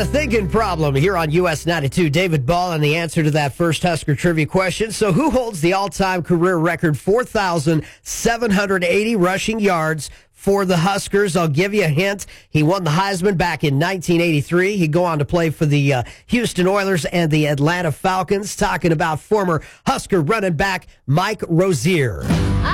A thinking problem here on US 92. David Ball and the answer to that first Husker trivia question. So who holds the all-time career record 4,780 rushing yards for the Huskers? I'll give you a hint. He won the Heisman back in 1983. He'd go on to play for the Houston Oilers and the Atlanta Falcons. Talking about former Husker running back Mike Rozier.